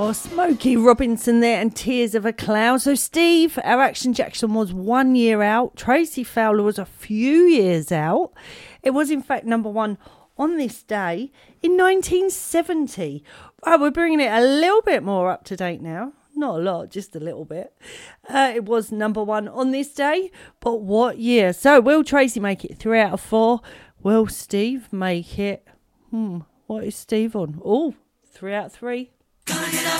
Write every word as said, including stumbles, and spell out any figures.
Oh, Smokey Robinson there and Tears of a Cloud. So, Steve, our Action Jackson was one year out. Tracy Fowler was a few years out. It was, in fact, number one on this day in nineteen seventy. Oh, we're bringing it a little bit more up to date now. Not a lot, just a little bit. Uh, it was number one on this day, but what year? So, will Tracy make it three out of four? Will Steve make it? Hmm, what is Steve on? Oh, three out of three. Gonna get up.